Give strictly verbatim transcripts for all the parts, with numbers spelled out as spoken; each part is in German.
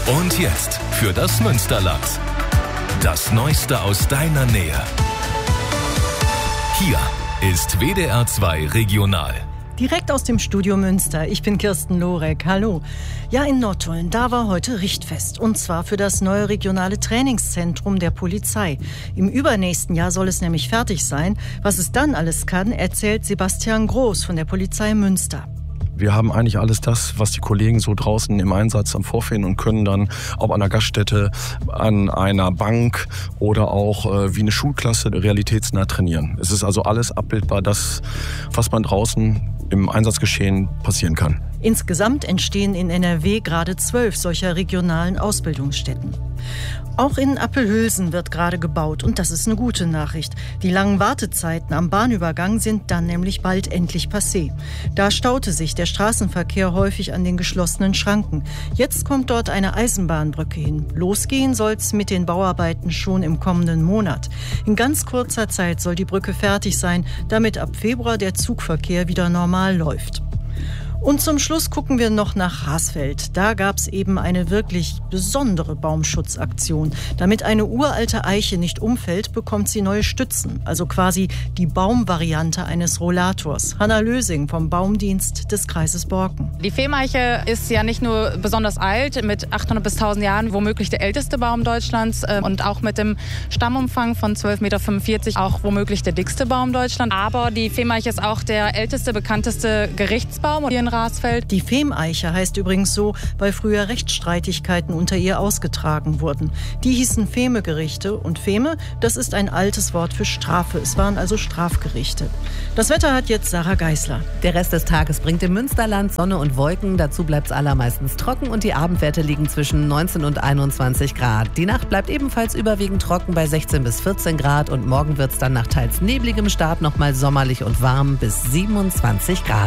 Und jetzt für das Münsterland. Das Neueste aus deiner Nähe. Hier ist W D R zwei Regional. Direkt aus dem Studio Münster. Ich bin Kirsten Lorek. Hallo. Ja, in Nottuln, da war heute Richtfest. Und zwar für das neue regionale Trainingszentrum der Polizei. Im übernächsten Jahr soll es nämlich fertig sein. Was es dann alles kann, erzählt Sebastian Groß von der Polizei Münster. Wir haben eigentlich alles das, was die Kollegen so draußen im Einsatz am Vorfinden und können dann, ob an einer Gaststätte, an einer Bank oder auch äh, wie eine Schulklasse realitätsnah trainieren. Es ist also alles abbildbar, das, was man draußen im Einsatzgeschehen passieren kann. Insgesamt entstehen in N R W gerade zwölf solcher regionalen Ausbildungsstätten. Auch in Appelhülsen wird gerade gebaut und das ist eine gute Nachricht. Die langen Wartezeiten am Bahnübergang sind dann nämlich bald endlich passé. Da staute sich der Straßenverkehr häufig an den geschlossenen Schranken. Jetzt kommt dort eine Eisenbahnbrücke hin. Losgehen soll's mit den Bauarbeiten schon im kommenden Monat. In ganz kurzer Zeit soll die Brücke fertig sein, damit ab Februar der Zugverkehr wieder normal läuft. Und zum Schluss gucken wir noch nach Hasfeld. Da gab es eben eine wirklich besondere Baumschutzaktion. Damit eine uralte Eiche nicht umfällt, bekommt sie neue Stützen. Also quasi die Baumvariante eines Rollators. Hanna Lösing vom Baumdienst des Kreises Borken. Die Fehmeiche ist ja nicht nur besonders alt, mit achthundert bis tausend Jahren, womöglich der älteste Baum Deutschlands. Und auch mit dem Stammumfang von zwölf Komma fünfundvierzig Meter auch womöglich der dickste Baum Deutschlands. Aber die Fehmeiche ist auch der älteste, bekannteste Gerichtsbaum hier in Rasfeld. Die Fehmeiche heißt übrigens so, weil früher Rechtsstreitigkeiten unter ihr ausgetragen wurden. Die hießen Fehmegerichte und Fehme, das ist ein altes Wort für Strafe. Es waren also Strafgerichte. Das Wetter hat jetzt Sarah Geisler. Der Rest des Tages bringt im Münsterland Sonne und Wolken. Dazu bleibt es allermeistens trocken und die Abendwerte liegen zwischen neunzehn und einundzwanzig Grad. Die Nacht bleibt ebenfalls überwiegend trocken bei sechzehn bis vierzehn Grad und morgen wird es dann nach teils nebligem Start nochmal sommerlich und warm bis siebenundzwanzig Grad.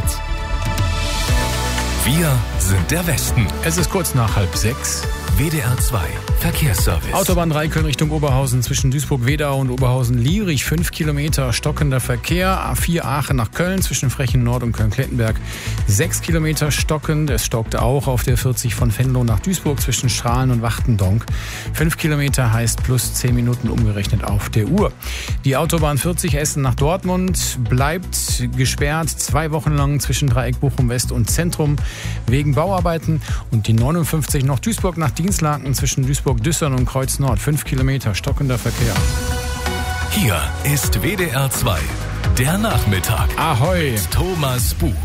Wir sind der Westen. Es ist kurz nach halb sechs. W D R zwei Verkehrsservice. Autobahn drei Köln Richtung Oberhausen zwischen Duisburg-Wedau und Oberhausen-Lierig. fünf Kilometer stockender Verkehr. A vier Aachen nach Köln zwischen Frechen Nord und Köln-Klettenberg. sechs Kilometer stockend. Es stockt auch auf der vierzig von Venlo nach Duisburg zwischen Strahlen und Wachtendonk. fünf Kilometer heißt plus zehn Minuten umgerechnet auf der Uhr. Die Autobahn vierzig Essen nach Dortmund bleibt gesperrt. Zwei Wochen lang zwischen Dreieck Bochum West und Zentrum wegen Bauarbeiten. Und die neunundfünfzig noch Duisburg nach Dienstlaken zwischen Duisburg-Düssern und Kreuz Nord. fünf Kilometer stockender Verkehr. Hier ist W D R zwei. Der Nachmittag. Ahoi. Thomas Buch.